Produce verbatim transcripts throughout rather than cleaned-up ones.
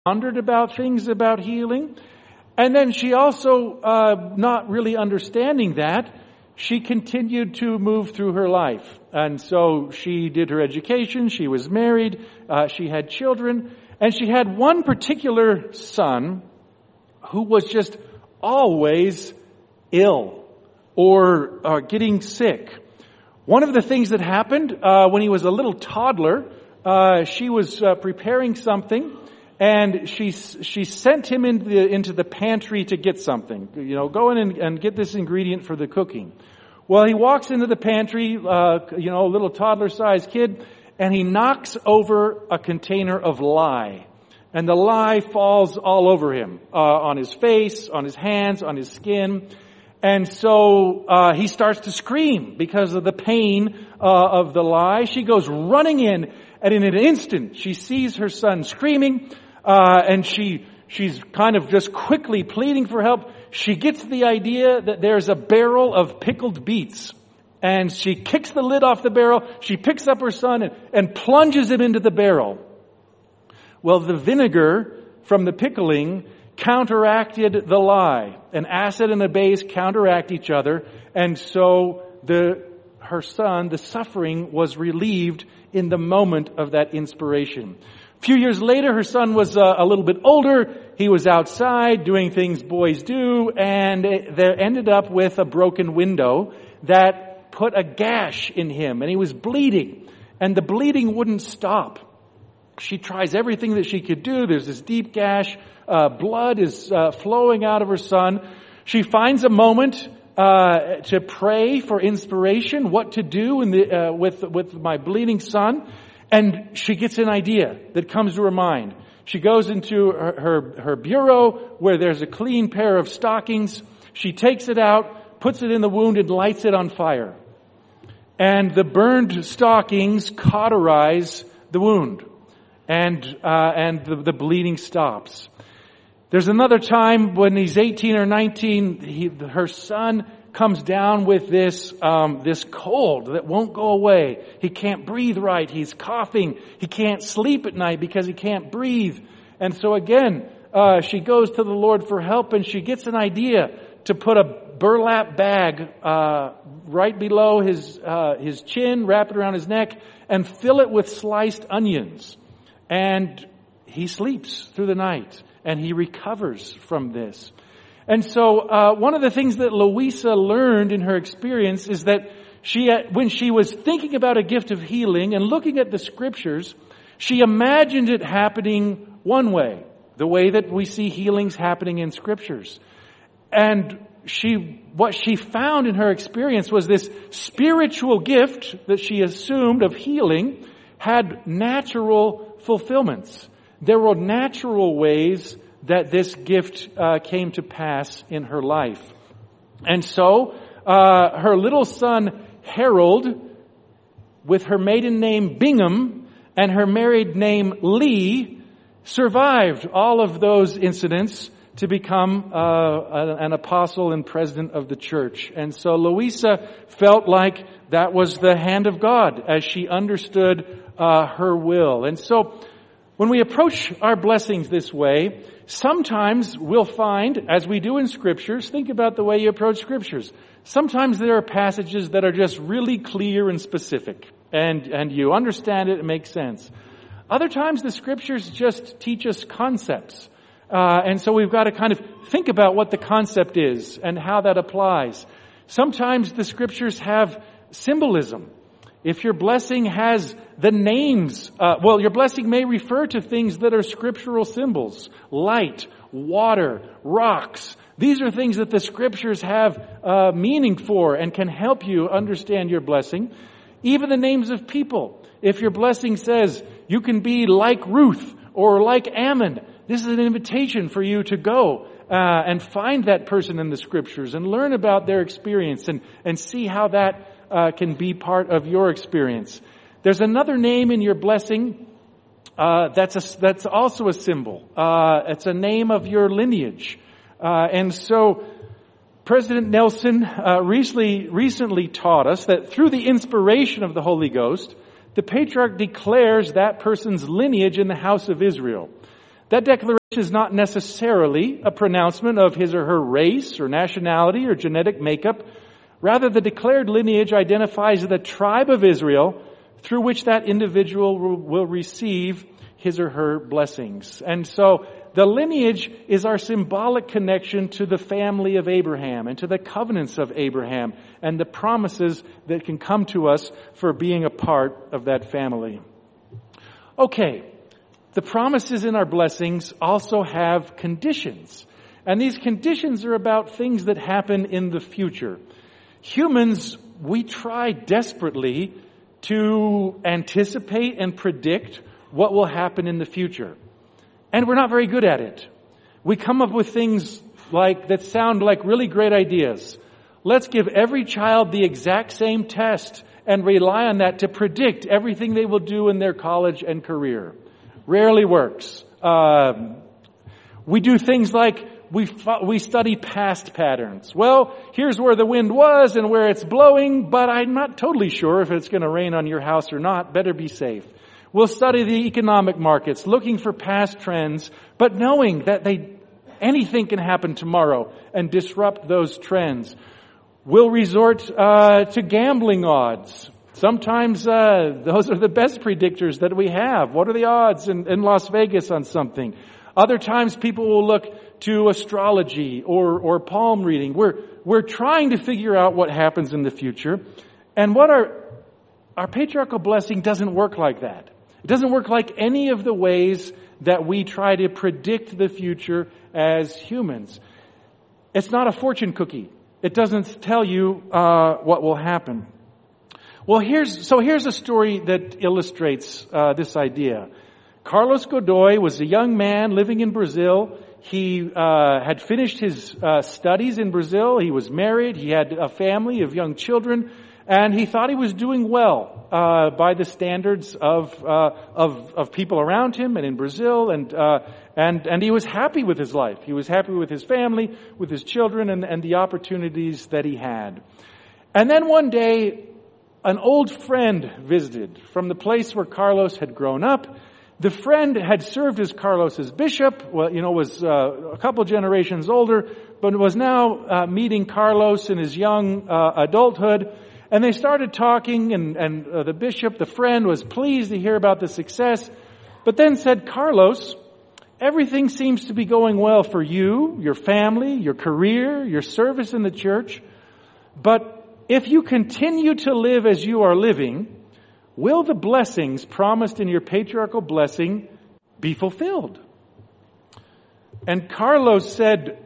Wondered about things about healing. And then she also, uh, not really understanding that, she continued to move through her life. And so she did her education, she was married, uh, she had children, and she had one particular son who was just always ill or uh, getting sick. One of the things that happened uh, when he was a little toddler, uh, she was uh, preparing something, and she she sent him into the, into the pantry to get something. You know, go in and, and get this ingredient for the cooking. Well, he walks into the pantry, uh, you know, a little toddler-sized kid, and he knocks over a container of lye. And the lye falls all over him, uh, on his face, on his hands, on his skin. And so uh he starts to scream because of the pain uh, of the lye. She goes running in, and in an instant, she sees her son screaming. Uh, and she, she's kind of just quickly pleading for help. She gets the idea that there's a barrel of pickled beets. And she kicks the lid off the barrel. She picks up her son and, and plunges him into the barrel. Well, the vinegar from the pickling counteracted the lye. An acid and a base counteract each other. And so the, her son, the suffering was relieved in the moment of that inspiration. A few years later, her son was uh, a little bit older. He was outside doing things boys do, and it, there ended up with a broken window that put a gash in him, and he was bleeding, and the bleeding wouldn't stop. She tries everything that she could do. There's this deep gash. Uh, blood is uh, flowing out of her son. She finds a moment uh, to pray for inspiration, what to do in the, uh, with with my bleeding son. And she gets an idea that comes to her mind. She goes into her, her, her bureau where there's a clean pair of stockings. She takes it out, puts it in the wound, and lights it on fire. And the burned stockings cauterize the wound. And, uh, and the, the bleeding stops. There's another time when he's eighteen or nineteen, he, her son comes down with this um this cold that won't go away. He can't breathe right. He's coughing. He can't sleep at night because he can't breathe. And so again, uh she goes to the Lord for help, and she gets an idea to put a burlap bag uh right below his uh his chin, wrap it around his neck, and fill it with sliced onions. And he sleeps through the night, and he recovers from this. And so uh one of the things that Louisa learned in her experience is that she, when she was thinking about a gift of healing and looking at the scriptures, she imagined it happening one way, the way that we see healings happening in scriptures. And she, what she found in her experience was this spiritual gift that she assumed of healing had natural fulfillments. There were natural ways that this gift uh, came to pass in her life. And so, uh, her little son, Harold, with her maiden name Bingham and her married name Lee, survived all of those incidents to become uh, an apostle and president of the church. And so Louisa felt like that was the hand of God as she understood uh, her will. And so when we approach our blessings this way, sometimes we'll find, as we do in scriptures, think about the way you approach scriptures. Sometimes there are passages that are just really clear and specific, and, and you understand it, it makes sense. Other times the scriptures just teach us concepts. Uh, and so we've got to kind of think about what the concept is and how that applies. Sometimes the scriptures have symbolism. If your blessing has the names, uh, well, your blessing may refer to things that are scriptural symbols. Light, water, rocks. These are things that the scriptures have uh, meaning for and can help you understand your blessing. Even the names of people. If your blessing says you can be like Ruth or like Ammon, this is an invitation for you to go uh, and find that person in the scriptures and learn about their experience and, and see how that uh, can be part of your experience. There's another name in your blessing uh, that's a, that's also a symbol. Uh, it's a name of your lineage. Uh, and so President Nelson uh, recently, recently taught us that through the inspiration of the Holy Ghost, the patriarch declares that person's lineage in the house of Israel. That declaration is not necessarily a pronouncement of his or her race or nationality or genetic makeup. Rather, the declared lineage identifies the tribe of Israel through which that individual will receive his or her blessings. And so the lineage is our symbolic connection to the family of Abraham and to the covenants of Abraham and the promises that can come to us for being a part of that family. Okay, the promises in our blessings also have conditions. And these conditions are about things that happen in the future. Humans, we try desperately to anticipate and predict what will happen in the future. And we're not very good at it. We come up with things like that sound like really great ideas. Let's give every child the exact same test and rely on that to predict everything they will do in their college and career. Rarely works. Um, we do things like we we study past patterns. Well, here's where the wind was and where it's blowing, but I'm not totally sure if it's going to rain on your house or not. Better be safe. We'll study the economic markets, looking for past trends, but knowing that they anything can happen tomorrow and disrupt those trends. We'll resort uh, to gambling odds. Sometimes uh, those are the best predictors that we have. What are the odds in, in Las Vegas on something? Other times people will look to astrology or, or palm reading. We're, we're trying to figure out what happens in the future. And what our, our patriarchal blessing doesn't work like that. It doesn't work like any of the ways that we try to predict the future as humans. It's not a fortune cookie. It doesn't tell you uh, what will happen. Well, here's so here's a story that illustrates uh, this idea. Carlos Godoy was a young man living in Brazil. He uh, had finished his uh, studies in Brazil. He was married. He had a family of young children, and he thought he was doing well uh, by the standards of uh, of of people around him and in Brazil. And uh, and and he was happy with his life. He was happy with his family, with his children, and, and the opportunities that he had. And then one day, an old friend visited from the place where Carlos had grown up. The friend had served as Carlos's bishop, well, you know, was uh, a couple generations older, but was now uh, meeting Carlos in his young uh, adulthood. And they started talking, and, and uh, the bishop, the friend, was pleased to hear about the success, but then said, Carlos, everything seems to be going well for you, your family, your career, your service in the church, but if you continue to live as you are living, will the blessings promised in your patriarchal blessing be fulfilled? And Carlos said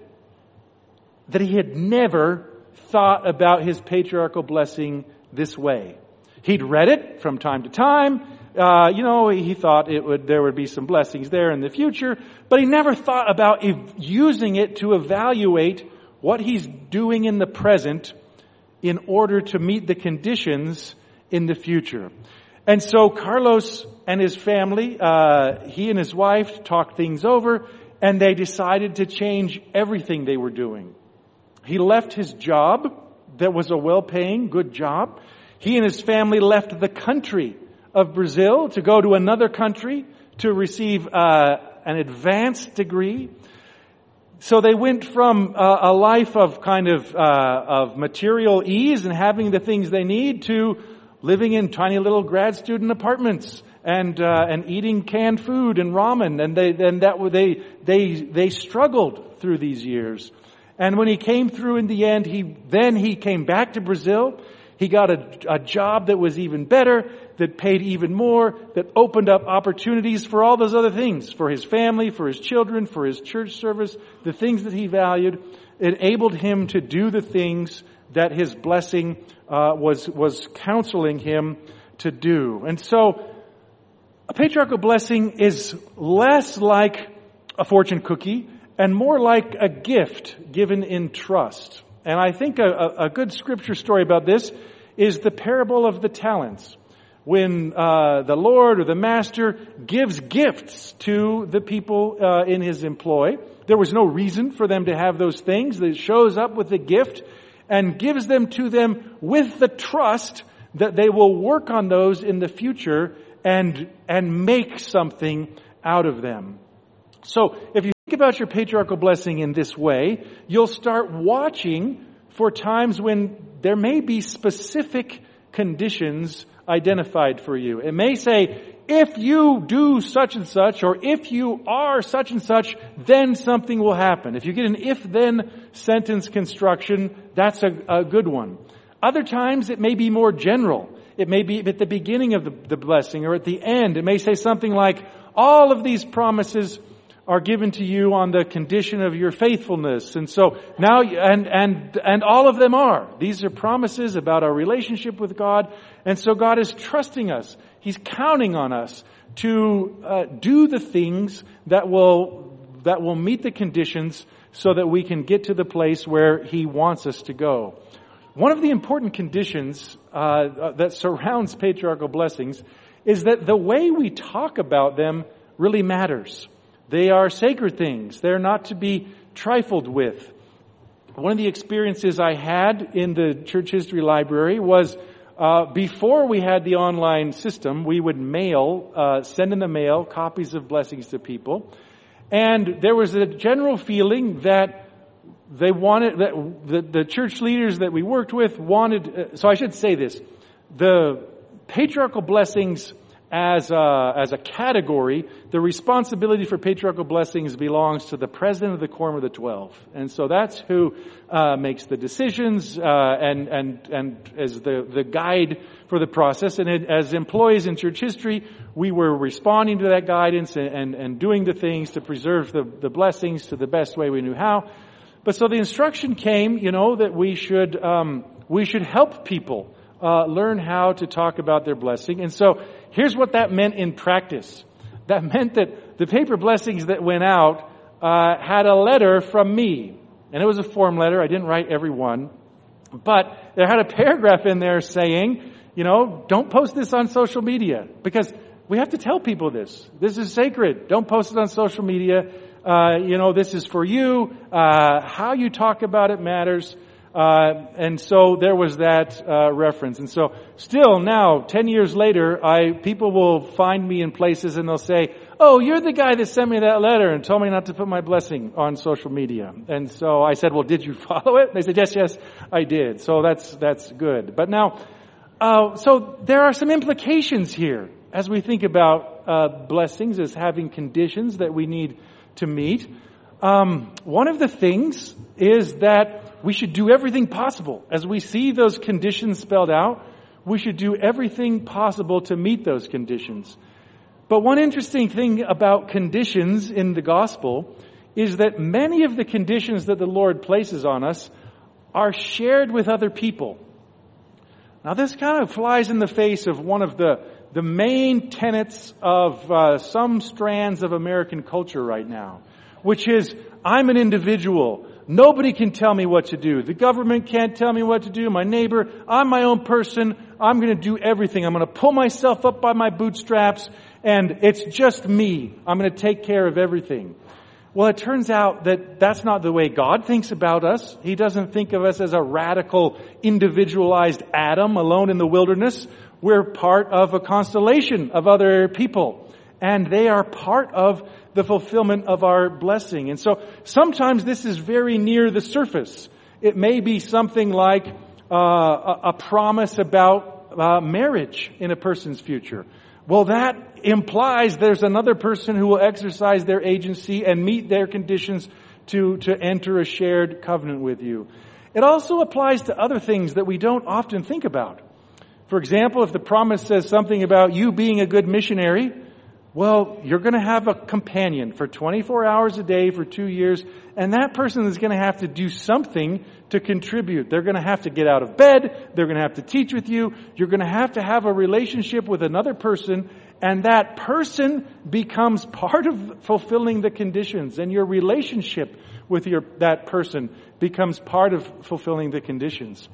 that he had never thought about his patriarchal blessing this way. He'd read it from time to time. Uh, you know, he thought it would there would be some blessings there in the future, but he never thought about ev- using it to evaluate what he's doing in the present in order to meet the conditions in the future. And so Carlos and his family, uh, he and his wife talked things over, and they decided to change everything they were doing. He left his job that was a well-paying, good job. He and his family left the country of Brazil to go to another country to receive uh, an advanced degree. So they went from uh, a life of kind of uh, of material ease and having the things they need to living in tiny little grad student apartments and uh, and eating canned food and ramen. And they and that they they they struggled through these years. And when he came through in the end, he then he came back to Brazil. He got a, a job that was even better, that paid even more, that opened up opportunities for all those other things, for his family, for his children, for his church service, the things that he valued. It enabled him to do the things that his blessing uh, was was counseling him to do. And so a patriarchal blessing is less like a fortune cookie and more like a gift given in trust. And I think a, a good scripture story about this is the parable of the talents. When uh, the Lord or the master gives gifts to the people uh, in his employ, there was no reason for them to have those things. It shows up with the gift and gives them to them with the trust that they will work on those in the future and and make something out of them. So if you think about your patriarchal blessing in this way, you'll start watching for times when there may be specific conditions identified for you. It may say, if you do such and such, or if you are such and such, then something will happen. If you get an if-then sentence construction, that's a, a good one. Other times it may be more general. It may be at the beginning of the, the blessing or at the end. It may say something like, all of these promises are given to you on the condition of your faithfulness. And so now, and, and, and all of them are. These are promises about our relationship with God. And so God is trusting us. He's counting on us to uh, do the things that will, that will meet the conditions so that we can get to the place where He wants us to go. One of the important conditions uh, that surrounds patriarchal blessings is that the way we talk about them really matters. They are sacred things. They're not to be trifled with. One of the experiences I had in the church history library was uh, before we had the online system, we would mail, uh, send in the mail copies of blessings to people. And there was a general feeling that they wanted, that the, the church leaders that we worked with wanted, uh, so I should say this, the patriarchal blessings As a, as a category, the responsibility for patriarchal blessings belongs to the president of the Quorum of the Twelve. And so that's who uh, makes the decisions uh, and, and, and as the, the guide for the process. And it, as employees in church history, we were responding to that guidance and, and, and doing the things to preserve the, the blessings to the best way we knew how. But so the instruction came, you know, that we should, um, we should help people uh, learn how to talk about their blessing. And so here's what that meant in practice. That meant that the paper blessings that went out uh, had a letter from me. And it was a form letter. I didn't write every one. But there had a paragraph in there saying, you know, don't post this on social media. Because we have to tell people this. This is sacred. Don't post it on social media. Uh, you know, this is for you. Uh, how you talk about it matters. Uh, and so there was that uh, reference. And so still now, ten years later, I people will find me in places and they'll say, oh, you're the guy that sent me that letter and told me not to put my blessing on social media. And so I said, well, did you follow it? They said, yes, yes, I did. So that's that's good. But now, uh, so there are some implications here as we think about uh, blessings as having conditions that we need to meet. Um, one of the things is that we should do everything possible. As we see those conditions spelled out, we should do everything possible to meet those conditions. But one interesting thing about conditions in the gospel is that many of the conditions that the Lord places on us are shared with other people. Now this kind of flies in the face of one of the, the main tenets of uh, some strands of American culture right now, which is, I'm an individual. Nobody can tell me what to do. The government can't tell me what to do. My neighbor, I'm my own person. I'm going to do everything. I'm going to pull myself up by my bootstraps, and it's just me. I'm going to take care of everything. Well, it turns out that that's not the way God thinks about us. He doesn't think of us as a radical, individualized atom alone in the wilderness. We're part of a constellation of other people, and they are part of the fulfillment of our blessing. And so sometimes this is very near the surface. It may be something like uh, a, a promise about uh, marriage in a person's future. Well, that implies there's another person who will exercise their agency and meet their conditions to, to enter a shared covenant with you. It also applies to other things that we don't often think about. For example, if the promise says something about you being a good missionary, well, you're going to have a companion for twenty-four hours a day for two years, and that person is going to have to do something to contribute. They're going to have to get out of bed. They're going to have to teach with you. You're going to have to have a relationship with another person, and that person becomes part of fulfilling the conditions, and your relationship with your that person becomes part of fulfilling the conditions.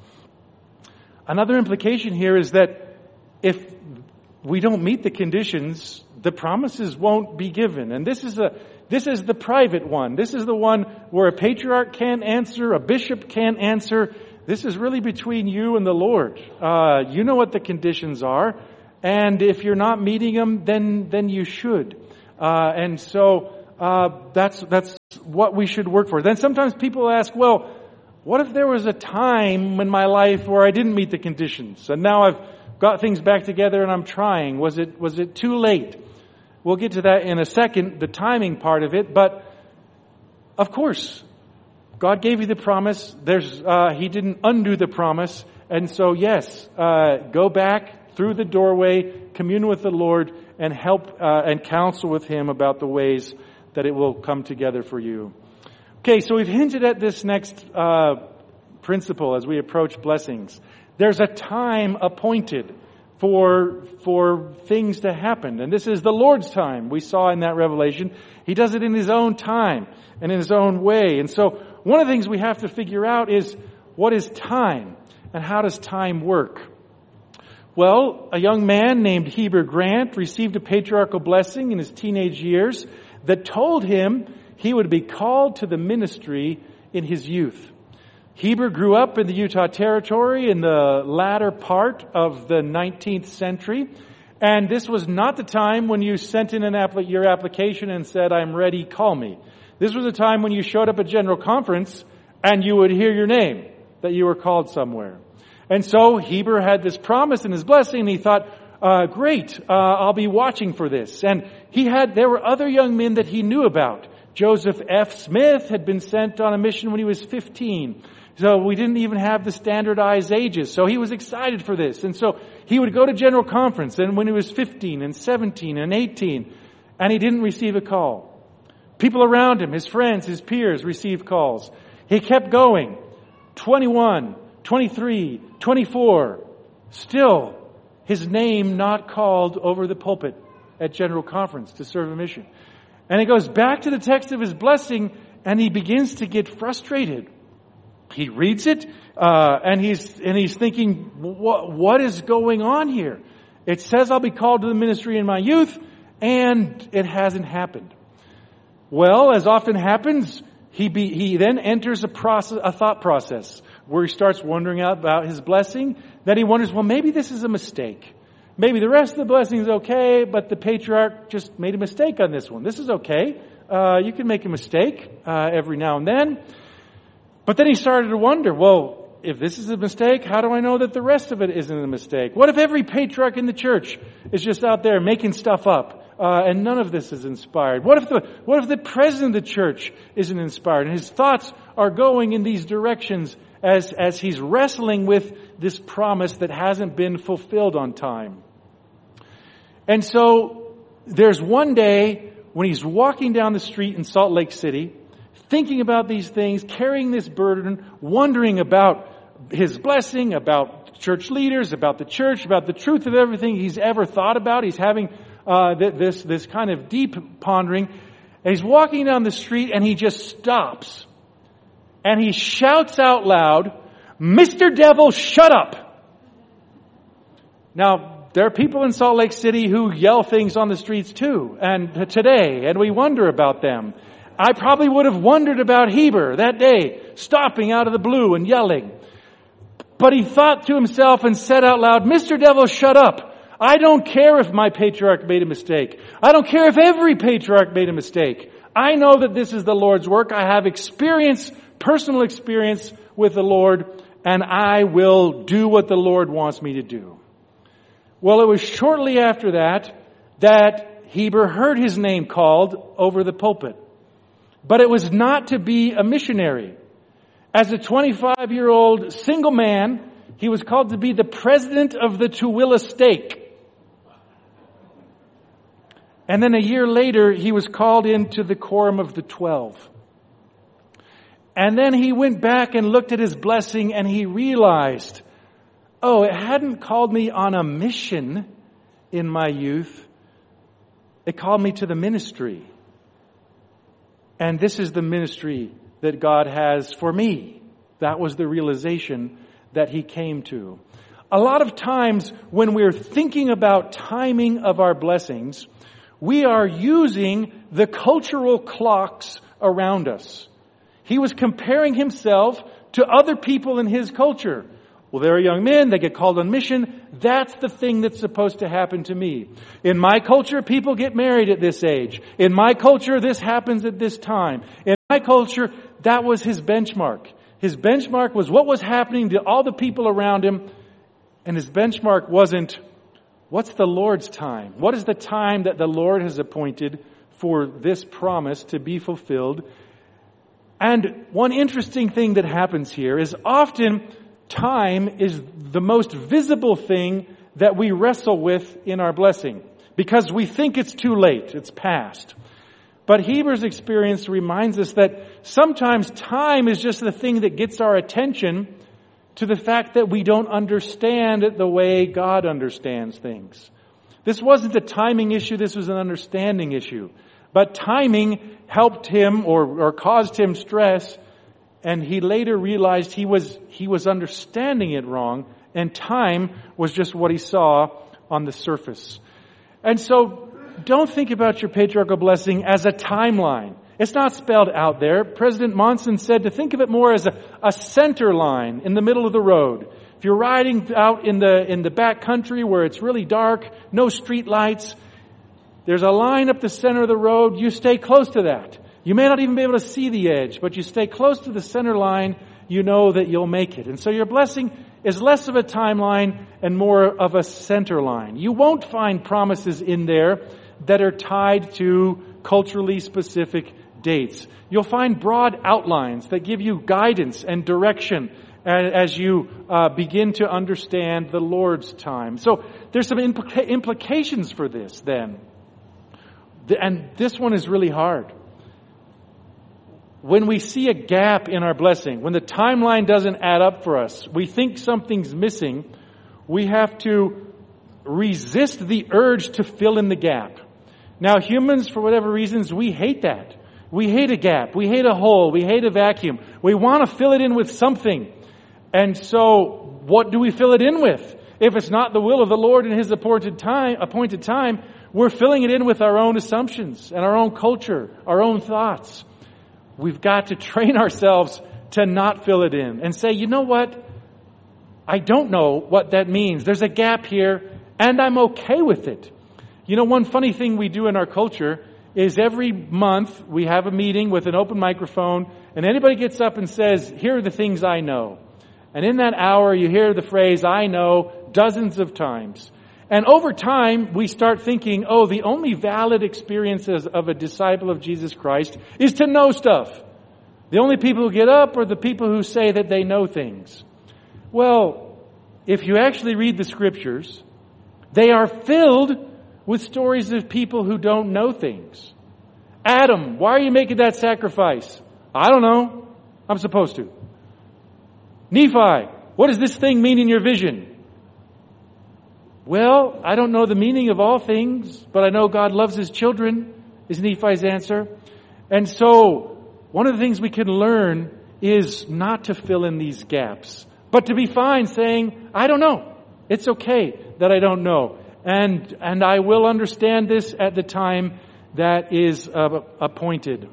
Another implication here is that if we don't meet the conditions, the promises won't be given. And this is a this is the private one. This is the one where a patriarch can't answer, a bishop can't answer. This is really between you and the Lord. Uh, you know what the conditions are, and if you're not meeting them, then then you should. Uh, and so uh, that's that's what we should work for. Then sometimes people ask, well, what if there was a time in my life where I didn't meet the conditions, and now I've got things back together and I'm trying? Was it was it too late? We'll get to that in a second, the timing part of it. But of course, God gave you the promise. There's uh, He didn't undo the promise, and so yes, uh, go back through the doorway, commune with the Lord, and help uh, and counsel with Him about the ways that it will come together for you. Okay, so we've hinted at this next uh, principle as we approach blessings. There's a time appointed for for things to happen, and this is the Lord's time. We saw in that revelation, He does it in His own time and in His own way. And so one of the things we have to figure out is, what is time, and how does time work? Well, a young man named Heber Grant received a patriarchal blessing in his teenage years that told him he would be called to the ministry in his youth. Heber grew up in the Utah Territory in the latter part of the nineteenth century. And this was not the time when you sent in an app- your application and said, I'm ready, call me. This was a time when you showed up at General Conference and you would hear your name, that you were called somewhere. And so Heber had this promise and his blessing, and he thought, uh, great, uh, I'll be watching for this. And he had, there were other young men that he knew about. Joseph F. Smith had been sent on a mission when he was fifteen. So we didn't even have the standardized ages. So he was excited for this. And so he would go to General Conference, and when he was fifteen and seventeen and eighteen, and he didn't receive a call. People around him, his friends, his peers, received calls. He kept going. twenty-one, twenty-three, twenty-four. Still, his name not called over the pulpit at General Conference to serve a mission. And he goes back to the text of his blessing, and he begins to get frustrated. He reads it, uh, and he's and he's thinking, what, what is going on here? It says I'll be called to the ministry in my youth, and it hasn't happened. Well, as often happens, he be, he then enters a process, a thought process, where he starts wondering about his blessing. Then he wonders, well, maybe this is a mistake. Maybe the rest of the blessing is okay, but the patriarch just made a mistake on this one. This is okay. Uh, you can make a mistake uh, every now and then. But then he started to wonder, well, if this is a mistake, how do I know that the rest of it isn't a mistake? What if every patriarch in the church is just out there making stuff up, uh, and none of this is inspired? What if the what if the president of the church isn't inspired, and his thoughts are going in these directions as as he's wrestling with this promise that hasn't been fulfilled on time? And so there's one day when he's walking down the street in Salt Lake City, thinking about these things, carrying this burden, wondering about his blessing, about church leaders, about the church, about the truth of everything he's ever thought about. He's having uh, this this kind of deep pondering. And he's walking down the street, and he just stops. And he shouts out loud, "Mister Devil, shut up!" Now, there are people in Salt Lake City who yell things on the streets too, and today, and we wonder about them. I probably would have wondered about Heber that day, stopping out of the blue and yelling. But he thought to himself and said out loud, "Mister Devil, shut up. I don't care if my patriarch made a mistake. I don't care if every patriarch made a mistake. I know that this is the Lord's work. I have experience, personal experience with the Lord, and I will do what the Lord wants me to do." Well, it was shortly after that that Heber heard his name called over the pulpit. But it was not to be a missionary. As a twenty-five-year-old single man, he was called to be the president of the Tooele Stake. And then a year later, he was called into the Quorum of the Twelve. And then he went back and looked at his blessing, and he realized, oh, it hadn't called me on a mission in my youth. It called me to the ministry. And this is the ministry that God has for me. That was the realization that he came to. A lot of times when we're thinking about timing of our blessings, we are using the cultural clocks around us. He was comparing himself to other people in his culture. Well, they're young men, they get called on mission. That's the thing that's supposed to happen to me. In my culture, people get married at this age. In my culture, this happens at this time. In my culture, that was his benchmark. His benchmark was what was happening to all the people around him. And his benchmark wasn't, what's the Lord's time? What is the time that the Lord has appointed for this promise to be fulfilled? And one interesting thing that happens here is often time is the most visible thing that we wrestle with in our blessing because we think it's too late, it's past. But Hebrews' experience reminds us that sometimes time is just the thing that gets our attention to the fact that we don't understand it the way God understands things. This wasn't a timing issue, this was an understanding issue. But timing helped him or, or caused him stress, and he later realized he was he was understanding it wrong, and time was just what he saw on the surface. And so don't think about your patriarchal blessing as a timeline. It's not spelled out there. President Monson said to think of it more as a, a center line in the middle of the road. If you're riding out in the in the back country where it's really dark, no street lights, there's a line up the center of the road. You stay close to that. You may not even be able to see the edge, but you stay close to the center line, you know that you'll make it. And so your blessing is less of a timeline and more of a center line. You won't find promises in there that are tied to culturally specific dates. You'll find broad outlines that give you guidance and direction as you uh, begin to understand the Lord's time. So there's some implica- implications for this then. And this one is really hard. When we see a gap in our blessing, when the timeline doesn't add up for us, we think something's missing, we have to resist the urge to fill in the gap. Now, humans, for whatever reasons, we hate that. We hate a gap. We hate a hole. We hate a vacuum. We want to fill it in with something. And so, what do we fill it in with? If it's not the will of the Lord in His appointed time, appointed time, we're filling it in with our own assumptions and our own culture, our own thoughts. We've got to train ourselves to not fill it in and say, you know what? I don't know what that means. There's a gap here, and I'm okay with it. You know, one funny thing we do in our culture is every month we have a meeting with an open microphone, and anybody gets up and says, here are the things I know. And in that hour, you hear the phrase, I know, dozens of times. And over time, we start thinking, oh, the only valid experiences of a disciple of Jesus Christ is to know stuff. The only people who get up are the people who say that they know things. Well, if you actually read the Scriptures, they are filled with stories of people who don't know things. Adam, why are you making that sacrifice? I don't know. I'm supposed to. Nephi, what does this thing mean in your vision? Well, I don't know the meaning of all things, but I know God loves His children, is Nephi's answer. And so, one of the things we can learn is not to fill in these gaps, but to be fine saying, I don't know. It's okay that I don't know. And and I will understand this at the time that is uh, appointed.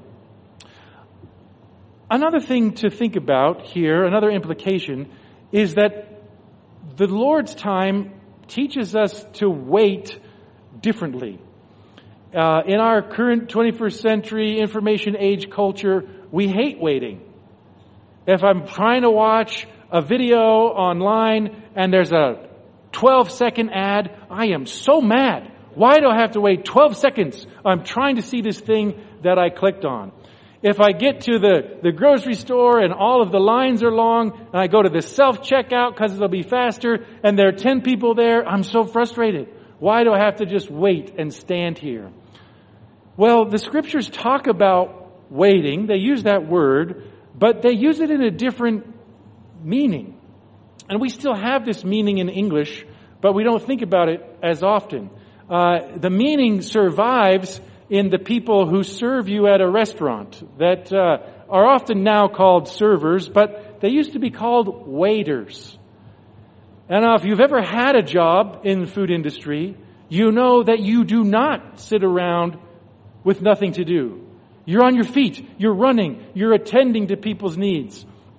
Another thing to think about here, another implication, is that the Lord's time teaches us to wait differently. Uh, in our current twenty-first century information age culture, we hate waiting. If I'm trying to watch a video online and there's a twelve second ad, I am so mad. Why do I have to wait twelve seconds? I'm trying to see this thing that I clicked on. If I get to the, the grocery store and all of the lines are long, and I go to the self-checkout because it'll be faster, and there are ten people there, I'm so frustrated. Why do I have to just wait and stand here? Well, the Scriptures talk about waiting. They use that word, but they use it in a different meaning. And we still have this meaning in English, but we don't think about it as often. Uh, the meaning survives in the people who serve you at a restaurant that uh, are often now called servers, but they used to be called waiters. And now if you've ever had a job in the food industry, you know that you do not sit around with nothing to do. You're on your feet, you're running, you're attending to people's needs.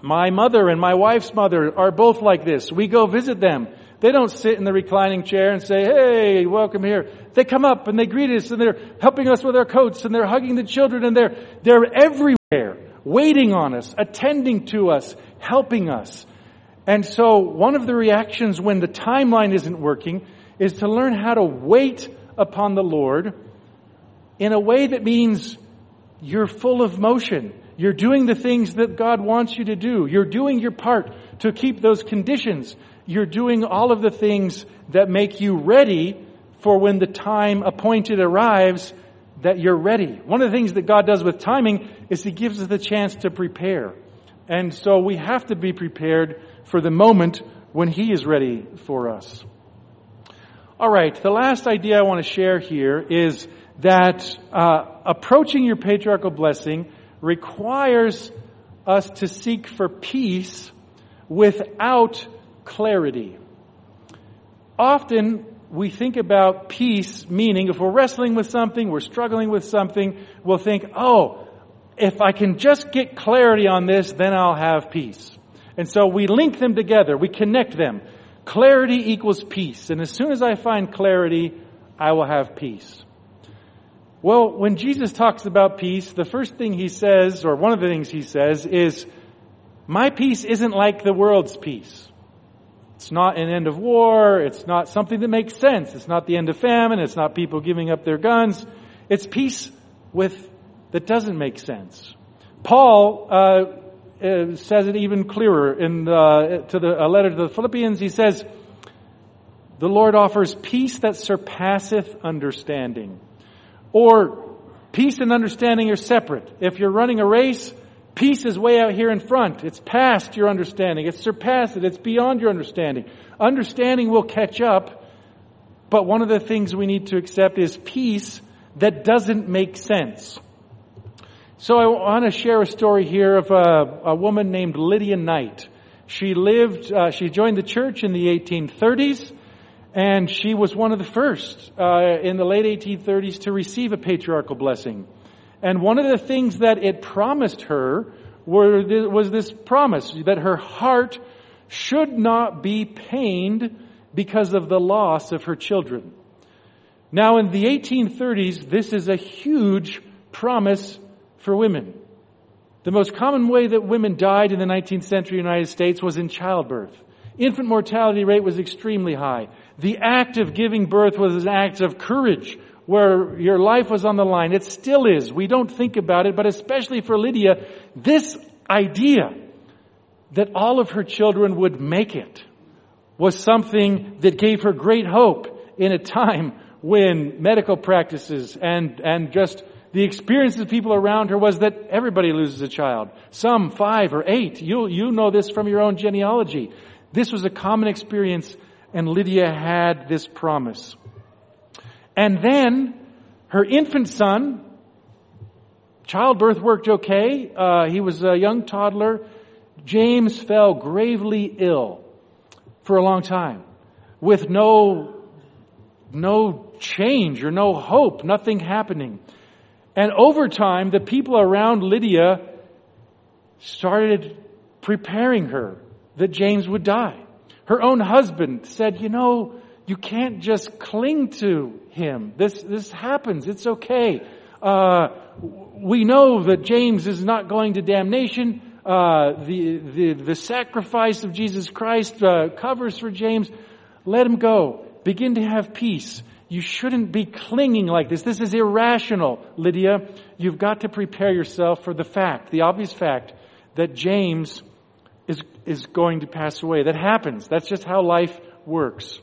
My mother and my wife's mother are both like this. We go visit them. They don't sit in the reclining chair and say, hey, welcome here. They come up and they greet us and they're helping us with our coats and they're hugging the children and they're, they're everywhere, waiting on us, attending to us, helping us. And so one of the reactions when the timeline isn't working is to learn how to wait upon the Lord in a way that means you're full of motion. You're doing the things that God wants you to do. You're doing your part to keep those conditions. You're doing all of the things that make you ready for when the time appointed arrives, that you're ready. One of the things that God does with timing is He gives us the chance to prepare. And so we have to be prepared for the moment when He is ready for us. All right, the last idea I want to share here is that uh, approaching your patriarchal blessing requires us to seek for peace without clarity. Often we think about peace, meaning if we're wrestling with something, we're struggling with something, we'll think, oh, if I can just get clarity on this, then I'll have peace. And so we link them together, we connect them. Clarity equals peace. And as soon as I find clarity, I will have peace. Well, when Jesus talks about peace, the first thing He says, or one of the things He says, is, my peace isn't like the world's peace. It's not an end of war. It's not something that makes sense. It's not the end of famine. It's not people giving up their guns. It's peace with that doesn't make sense. Paul uh, uh, says it even clearer in uh, to the a letter to the Philippians. He says, the Lord offers peace that surpasseth understanding. Or peace and understanding are separate. If you're running a race, peace is way out here in front. It's past your understanding. It's surpassed it. It's beyond your understanding. Understanding will catch up. But one of the things we need to accept is peace that doesn't make sense. So I want to share a story here of a, a woman named Lydia Knight. She lived, uh, she joined the church in the eighteen thirties. And she was one of the first uh, in the late eighteen thirties to receive a patriarchal blessing. And one of the things that it promised her were th- was this promise that her heart should not be pained because of the loss of her children. Now, in the eighteen thirties, this is a huge promise for women. The most common way that women died in the nineteenth century United States was in childbirth. Infant mortality rate was extremely high. The act of giving birth was an act of courage where your life was on the line. It still is. We don't think about it, but especially for Lydia, this idea that all of her children would make it was something that gave her great hope in a time when medical practices and, and just the experiences of people around her was that everybody loses a child. Some five or eight. You, you know this from your own genealogy. This was a common experience, and Lydia had this promise. And then her infant son, childbirth worked okay. Uh, he was a young toddler. James fell gravely ill for a long time with no, no change or no hope, nothing happening. And over time, the people around Lydia started preparing her that James would die. Her own husband said, you know, you can't just cling to him. This, this happens. It's okay. Uh, we know that James is not going to damnation. Uh, the, the, the sacrifice of Jesus Christ uh, covers for James. Let him go. Begin to have peace. You shouldn't be clinging like this. This is irrational, Lydia. You've got to prepare yourself for the fact, the obvious fact, that James is, is going to pass away. That happens. That's just how life works.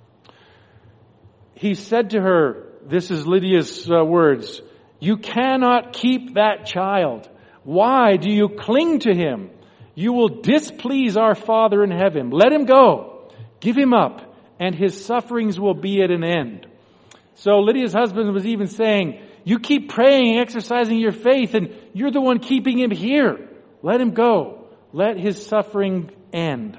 He said to her, this is Lydia's uh, words, you cannot keep that child. Why do you cling to him? You will displease our Father in heaven. Let him go. Give him up, and his sufferings will be at an end. So Lydia's husband was even saying, you keep praying, exercising your faith, and you're the one keeping him here. Let him go. Let his suffering end.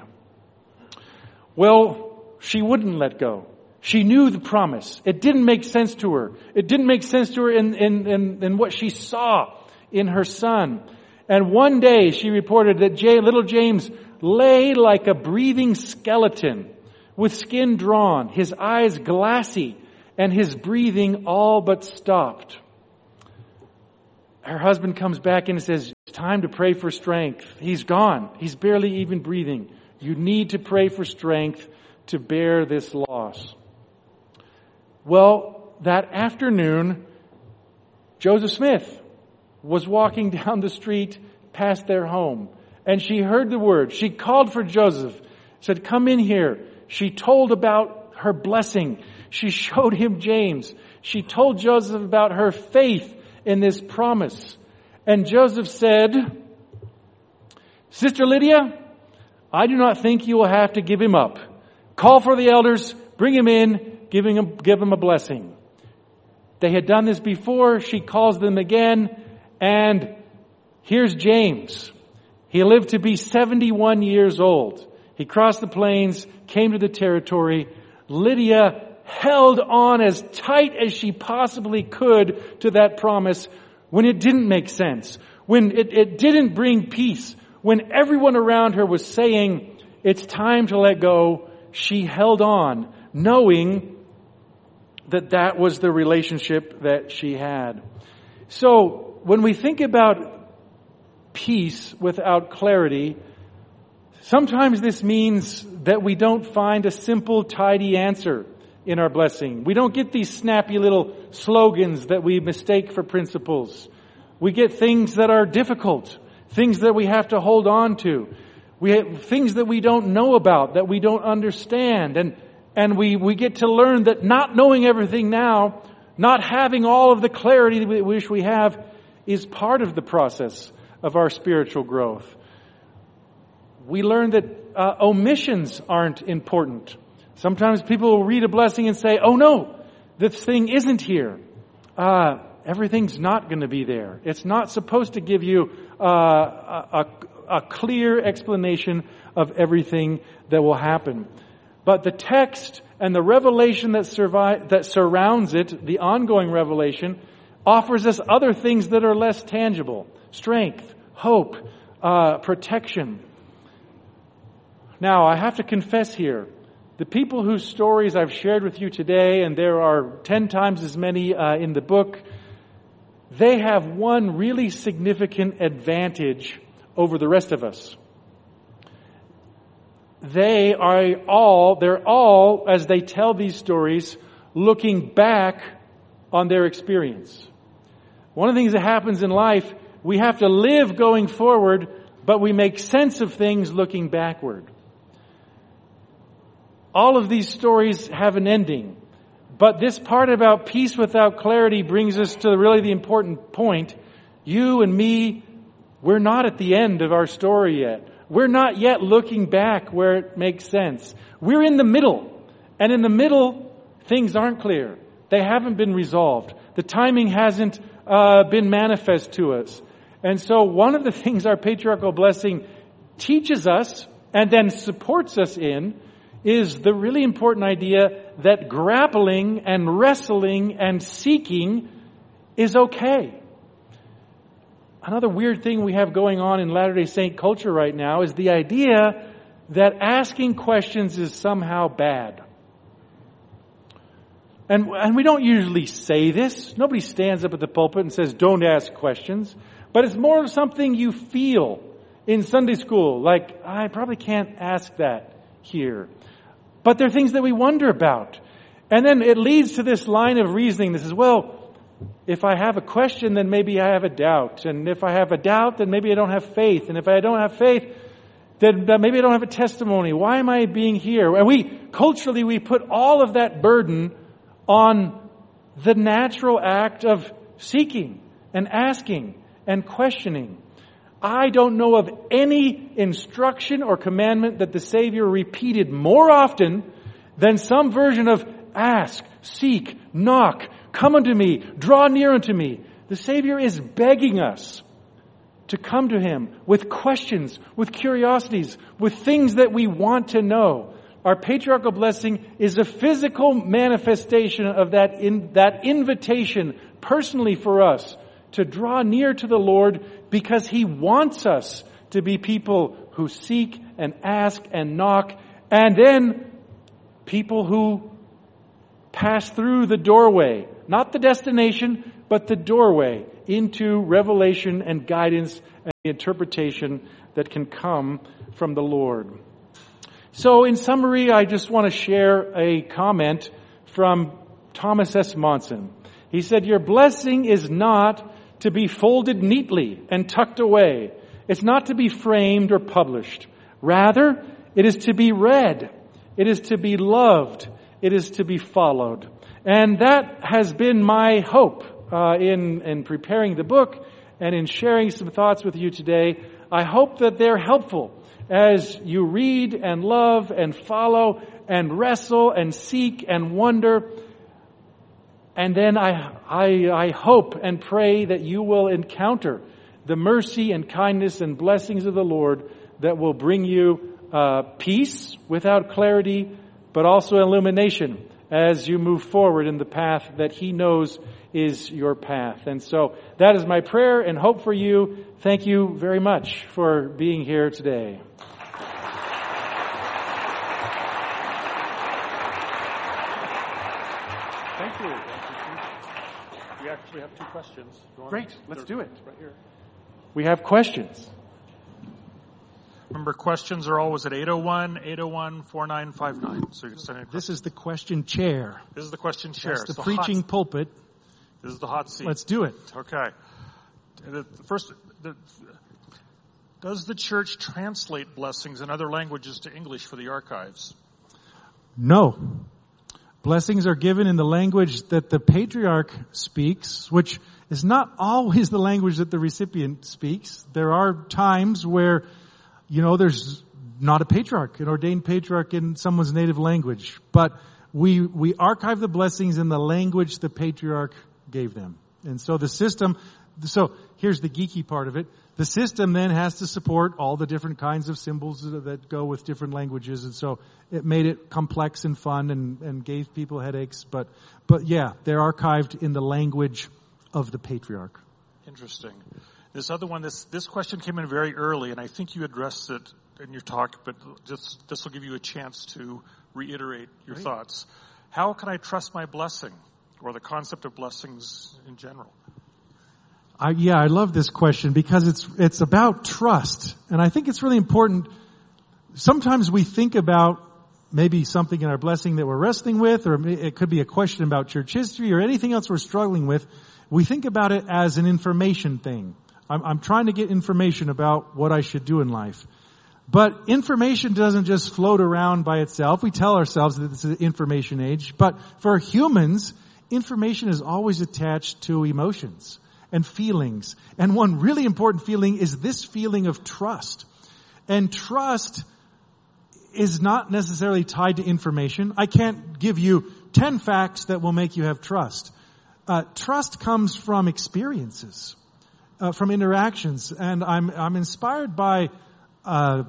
Well, she wouldn't let go. She knew the promise. It didn't make sense to her. It didn't make sense to her in, in, in, in what she saw in her son. And one day she reported that J, little James lay like a breathing skeleton with skin drawn, his eyes glassy, and his breathing all but stopped. Her husband comes back in and says, it's time to pray for strength. He's gone. He's barely even breathing. You need to pray for strength to bear this loss. Well, that afternoon, Joseph Smith was walking down the street past their home, and she heard the word. She called for Joseph, said, come in here. She told about her blessing. She showed him James. She told Joseph about her faith in this promise. And Joseph said, Sister Lydia, I do not think you will have to give him up. Call for the elders, bring him in, give him, give him a blessing. They had done this before. She calls them again. And here's James. He lived to be seventy-one years old. He crossed the plains, came to the territory. Lydia held on as tight as she possibly could to that promise when it didn't make sense, when it, it didn't bring peace, when everyone around her was saying, it's time to let go. She held on, knowing that that was the relationship that she had. So when we think about peace without clarity, sometimes this means that we don't find a simple, tidy answer in our blessing. We don't get these snappy little slogans that we mistake for principles. We get things that are difficult, things that we have to hold on to. We have things that we don't know about, that we don't understand. And, and we, we get to learn that not knowing everything now, not having all of the clarity that we wish we have, is part of the process of our spiritual growth. We learn that uh, omissions aren't important. Sometimes people will read a blessing and say, oh no, this thing isn't here. Uh, everything's not going to be there. It's not supposed to give you uh, a, a clear explanation of everything that will happen. But the text and the revelation that, survive, that surrounds it, the ongoing revelation, offers us other things that are less tangible. Strength, hope, uh, protection. Now, I have to confess here, the people whose stories I've shared with you today, and there are ten times as many uh, in the book, they have one really significant advantage over the rest of us. They are all, they're all, as they tell these stories, looking back on their experience. One of the things that happens in life, we have to live going forward, but we make sense of things looking backward. All of these stories have an ending. But this part about peace without clarity brings us to really the important point. You and me, we're not at the end of our story yet. We're not yet looking back where it makes sense. We're in the middle. And in the middle, things aren't clear. They haven't been resolved. The timing hasn't uh, been manifest to us. And so one of the things our patriarchal blessing teaches us and then supports us in is the really important idea that grappling and wrestling and seeking is okay. Another weird thing we have going on in Latter-day Saint culture right now is the idea that asking questions is somehow bad. And, and we don't usually say this. Nobody stands up at the pulpit and says, don't ask questions. But it's more of something you feel in Sunday school. Like, I probably can't ask that here. But there are things that we wonder about. And then it leads to this line of reasoning that says, well, if I have a question, then maybe I have a doubt. And if I have a doubt, then maybe I don't have faith. And if I don't have faith, then maybe I don't have a testimony. Why am I being here? And we, culturally, we put all of that burden on the natural act of seeking and asking and questioning. I don't know of any instruction or commandment that the Savior repeated more often than some version of ask, seek, knock, come unto me, draw near unto me. The Savior is begging us to come to Him with questions, with curiosities, with things that we want to know. Our patriarchal blessing is a physical manifestation of that in, that invitation personally for us to draw near to the Lord, because He wants us to be people who seek and ask and knock, and then people who pass through the doorway, not the destination, but the doorway into revelation and guidance and the interpretation that can come from the Lord. So in summary, I just want to share a comment from Thomas S. Monson. He said, "Your blessing is not to be folded neatly and tucked away. It's not to be framed or published. Rather, it is to be read. It is to be loved. It is to be followed." And that has been my hope uh, in, in preparing the book and in sharing some thoughts with you today. I hope that they're helpful as you read and love and follow and wrestle and seek and wonder. And then I, I, I hope and pray that you will encounter the mercy and kindness and blessings of the Lord that will bring you uh, peace without clarity, but also illumination as you move forward in the path that He knows is your path. And so that is my prayer and hope for you. Thank you very much for being here today. Thank you. We actually have two questions. Great. Let's do it. Right here. We have questions. Remember, questions are always at eight oh one, eight oh one, four nine five nine. So you can send in. This is the question chair. This is the question chair. That's the, It's the preaching hot, pulpit. This is the hot seat. Let's do it. Okay. The first, the, does the church translate blessings in other languages to English for the archives? No. Blessings are given in the language that the patriarch speaks, which is not always the language that the recipient speaks. There are times where, you know, there's not a patriarch, an ordained patriarch in someone's native language. But we, we archive the blessings in the language the patriarch gave them. And so the system, so here's the geeky part of it. The system then has to support all the different kinds of symbols that go with different languages. And so it made it complex and fun and, and gave people headaches. But, but yeah, they're archived in the language of the patriarch. Interesting. This other one, this, this question came in very early, and I think you addressed it in your talk, but just, this will give you a chance to reiterate your Great. thoughts. How can I trust my blessing, or the concept of blessings in general? I, yeah, I love this question because it's it's about trust. And I think it's really important. Sometimes we think about maybe something in our blessing that we're wrestling with, or it could be a question about church history or anything else we're struggling with. We think about it as an information thing. I'm, I'm trying to get information about what I should do in life. But information doesn't just float around by itself. We tell ourselves that this is an information age. But for humans, information is always attached to emotions and feelings. And one really important feeling is this feeling of trust. And trust is not necessarily tied to information. I can't give you ten facts that will make you have trust. Uh, trust comes from experiences, uh, from interactions. And I'm, I'm inspired by, uh,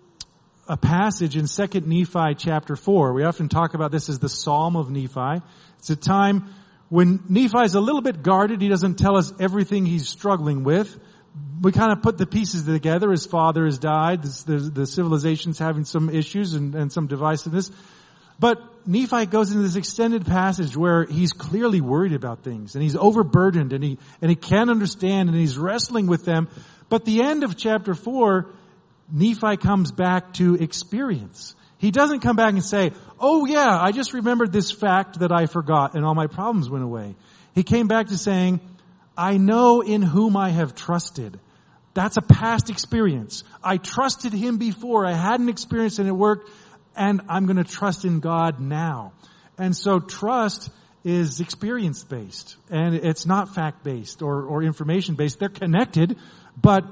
a passage in Second Nephi chapter four. We often talk about this as the Psalm of Nephi. It's a time when Nephi's a little bit guarded. He doesn't tell us everything he's struggling with. We kind of put the pieces together. His father has died. The, the, the civilization's having some issues and, and some divisiveness. But Nephi goes into this extended passage where he's clearly worried about things, and he's overburdened, and he and he can't understand, and he's wrestling with them. But the end of chapter four, Nephi comes back to experience. He doesn't come back and say, oh yeah, I just remembered this fact that I forgot and all my problems went away. He came back to saying, I know in whom I have trusted. That's a past experience. I trusted Him before. I had an experience and it worked, and I'm going to trust in God now. And so trust is experience-based, and it's not fact-based or, or information-based. They're connected, but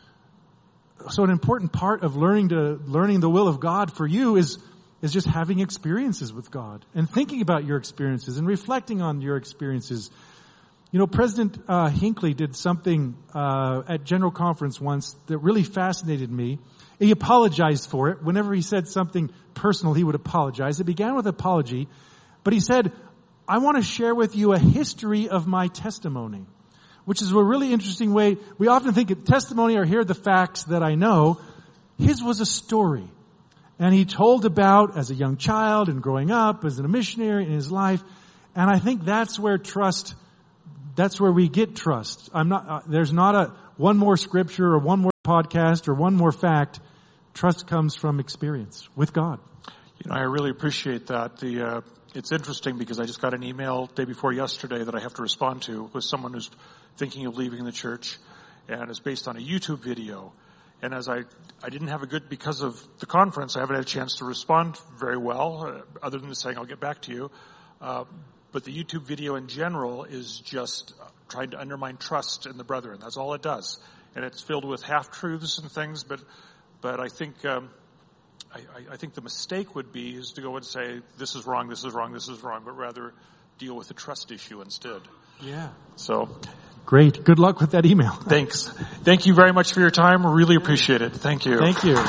so an important part of learning to learning the will of God for you is is just having experiences with God and thinking about your experiences and reflecting on your experiences. You know, President uh, Hinckley did something uh, at General Conference once that really fascinated me. He apologized for it. Whenever he said something personal, he would apologize. It began with apology, but he said, I want to share with you a history of my testimony. which is a really interesting way. We often think of testimony or hear the facts that I know. His was a story. And he told about as a young child and growing up as a missionary in his life. And I think that's where trust, that's where we get trust. I'm not, uh, there's not a one more scripture or one more podcast or one more fact. Trust comes from experience with God. You know, I really appreciate that. The, uh, it's interesting because I just got an email day before yesterday that I have to respond to with someone who's thinking of leaving the church, and it's based on a YouTube video. And as I, I didn't have a good, because of the conference, I haven't had a chance to respond very well, uh, other than saying I'll get back to you. Uh, but the YouTube video in general is just trying to undermine trust in the brethren. That's all it does. And it's filled with half-truths and things, but, but I think, um, I, I think the mistake would be is to go and say, this is wrong, this is wrong, this is wrong, but rather deal with the trust issue instead. Yeah. So. Great. Good luck with that email. Thanks. Thank you very much for your time. I really appreciate it. Thank you. Thank you.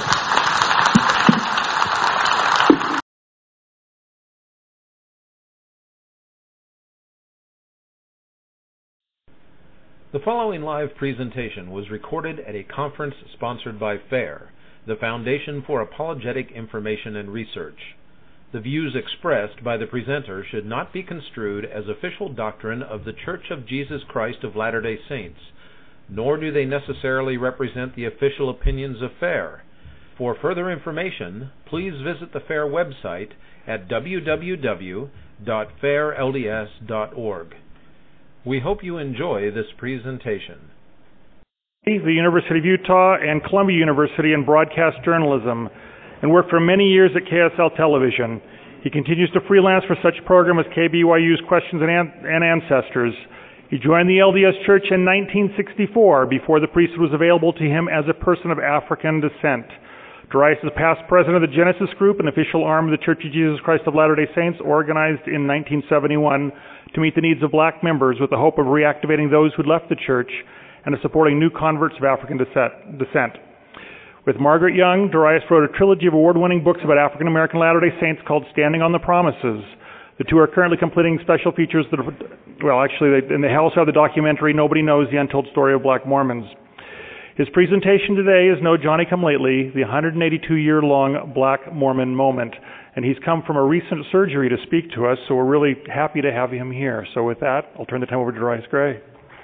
The following live presentation was recorded at a conference sponsored by FAIR, the Foundation for Apologetic Information and Research. The views expressed by the presenter should not be construed as official doctrine of the Church of Jesus Christ of Latter-day Saints, nor do they necessarily represent the official opinions of FAIR. For further information, please visit the FAIR website at w w w dot fair l d s dot org. We hope you enjoy this presentation. The University of Utah and Columbia University in broadcast journalism, and worked for many years at K S L Television. He continues to freelance for such program as K B Y U's Questions and, An- and Ancestors. He joined the L D S Church in nineteen sixty-four, before the priesthood was available to him as a person of African descent. Darius is past president of the Genesis Group, an official arm of the Church of Jesus Christ of Latter-day Saints, organized in nineteen seventy-one to meet the needs of black members with the hope of reactivating those who'd left the church and of supporting new converts of African descent. With Margaret Young, Darius wrote a trilogy of award-winning books about African American Latter-day Saints called Standing on the Promises. The two are currently completing special features that are, well, actually, they, and they also have the documentary Nobody Knows the Untold Story of Black Mormons. His presentation today is No Johnny Come Lately, the one hundred eighty-two year long Black Mormon Moment. And he's come from a recent surgery to speak to us, so we're really happy to have him here. So with that, I'll turn the time over to Darius Gray.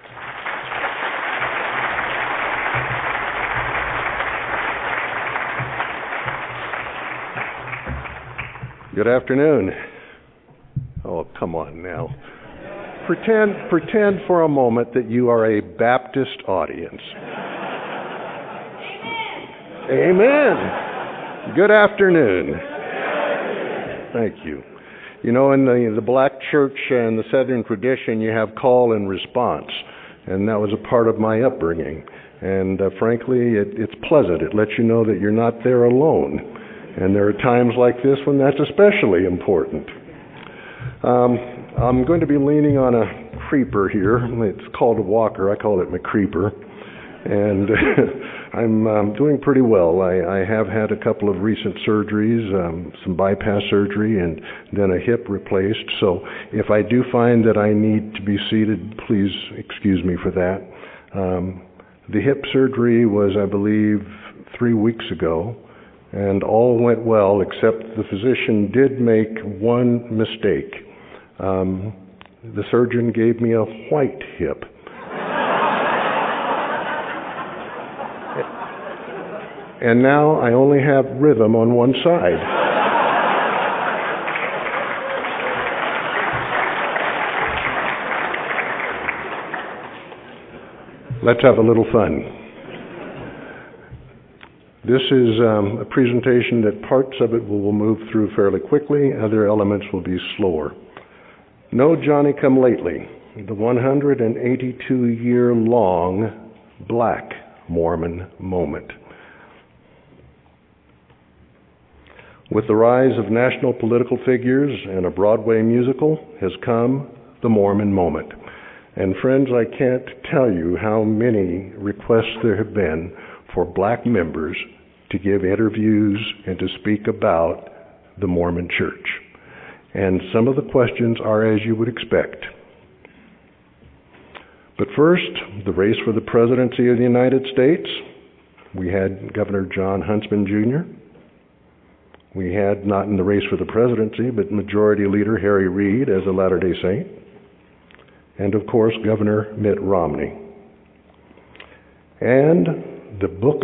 Good afternoon. Oh, come on now. Pretend, pretend for a moment that you are a Baptist audience. Amen. Amen. Good afternoon. Thank you. You know, in the, the black church and the Southern tradition, you have call and response, and that was a part of my upbringing. And uh, frankly, it, it's pleasant. It lets you know that you're not there alone. And there are times like this when that's especially important. Um, I'm going to be leaning on a creeper here. It's called a walker. I call it my creeper. And I'm um, doing pretty well. I, I have had a couple of recent surgeries, um, some bypass surgery, and then a hip replaced. So if I do find that I need to be seated, please excuse me for that. Um, the hip surgery was, I believe, three weeks ago. And all went well, except the physician did make one mistake. Um, the surgeon gave me a white hip. And now I only have rhythm on one side. Let's have a little fun. This is um, a presentation that parts of it will, will move through fairly quickly, other elements will be slower. No Johnny Come Lately, the one hundred eighty-two year long Black Mormon Moment. With the rise of national political figures and a Broadway musical has come the Mormon Moment. And friends, I can't tell you how many requests there have been for black members to give interviews and to speak about the Mormon Church. And some of the questions are as you would expect. But first, the race for the presidency of the United States. We had Governor John Huntsman Junior We had, not in the race for the presidency, but Majority Leader Harry Reid as a Latter-day Saint. And of course, Governor Mitt Romney. And the book